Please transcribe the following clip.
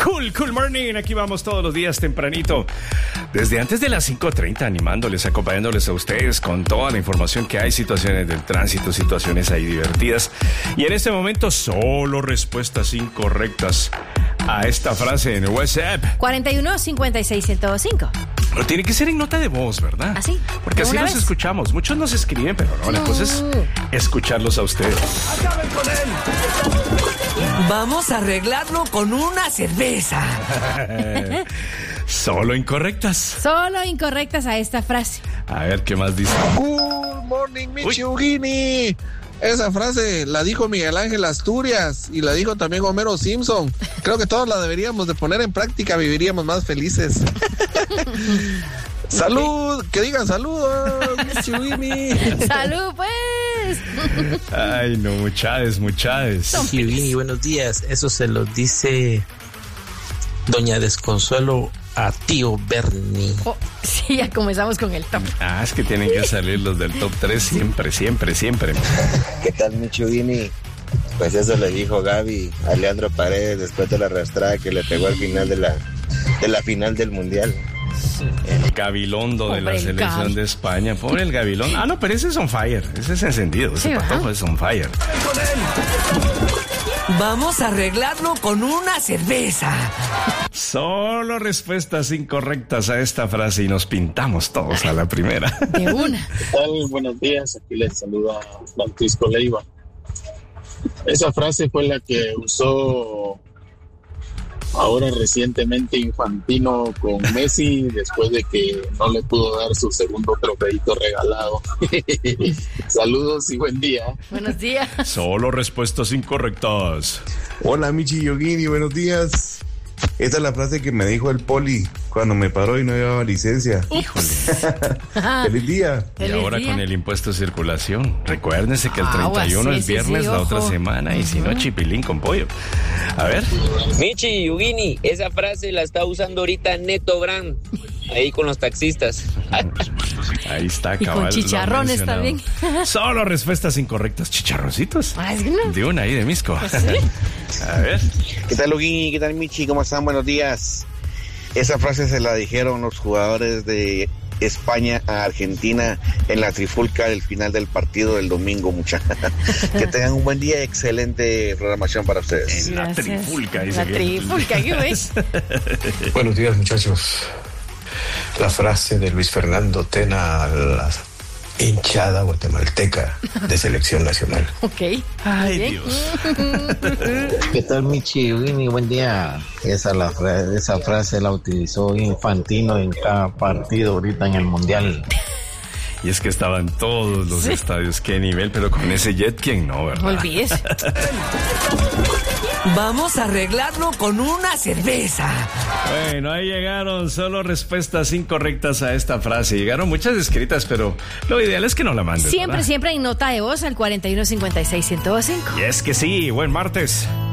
Cool Morning. Aquí vamos todos los días tempranito. Desde antes de las 5:30 animándoles, acompañándoles a ustedes con toda la información que hay, situaciones del tránsito, situaciones ahí divertidas. Y en este momento solo respuestas incorrectas a esta frase en el WhatsApp. 41-56-105. Pero tiene que ser en nota de voz, ¿verdad? ¿Así? Porque así nos escuchamos. Muchos nos escriben, pero no, la cosa es escucharlos a ustedes. ¡Acaben con él! Vamos a arreglarlo con una cerveza. Solo incorrectas. Solo incorrectas a esta frase. A ver, ¿qué más dice? Good morning, Michiugini. Esa frase la dijo Miguel Ángel Asturias y la dijo también Homero Simpson. Creo que todos la deberíamos de poner en práctica, viviríamos más felices. ¡Salud! ¡Que digan saludos, Michiugini! ¡Salud, pues! Ay, no, muchades. Michiugini, buenos días. Eso se lo dice doña Desconsuelo a tío Bernie. Oh, sí, ya comenzamos con el top. Es que tienen que salir los del top 3 siempre. ¿Qué tal, Michiugini? Pues eso le dijo Gaby a Leandro Paredes después de la arrastrada que le pegó al final de la final del Mundial. El Gabilondo de la selección de España. Pobre el Gabilón. No, pero ese es on fire. Ese es encendido. Ese patojo es on fire. Vamos a arreglarlo con una cerveza. Solo respuestas incorrectas a esta frase y nos pintamos todos a la primera. De una. ¿Qué tal? Buenos días. Aquí les saluda Francisco Leiva. Esa frase fue la que usó ahora recientemente Infantino con Messi después de que no le pudo dar su segundo trofeito regalado. Saludos y buen día. Buenos días. Solo respuestas incorrectas. Hola, Michiugini, buenos días. Esta es la frase que me dijo el poli cuando me paró y no llevaba licencia. Híjole. ¡Feliz día! Y ahora con el impuesto de circulación. Recuérdense que el 31 es viernes la otra semana y si no, chipilín con pollo. A ver. Michiugini, esa frase la está usando ahorita Neto Brand, ahí con los taxistas. Ahí está, y con chicharrones también. Solo respuestas incorrectas. ¿Chicharroncitos? No. De una ahí de Misco. Pues sí. A ver. ¿Qué tal, Ugini? ¿Qué tal, Michi? ¿Cómo están? Buenos días. Esa frase se la dijeron los jugadores de España a Argentina en la trifulca del final del partido del domingo, muchachos. Que tengan un buen día, excelente programación para ustedes. En la trifulca, dice. La trifulca, ¿qué ves? Buenos días, muchachos. La frase de Luis Fernando Tena a la hinchada guatemalteca de selección nacional. Ok. Ay, Dios. ¿Qué tal, Michiugini? Buen día. Esa frase la utilizó Infantino en cada partido ahorita en el Mundial. Y es que estaban todos los estadios, qué nivel, pero con ese jet, ¿quién no, verdad? No olvides. Vamos a arreglarlo con una cerveza. Bueno, ahí llegaron solo respuestas incorrectas a esta frase. Llegaron muchas escritas, pero lo ideal es que no la manden. Siempre en nota de voz al 41-56-105. Y es que sí, buen martes.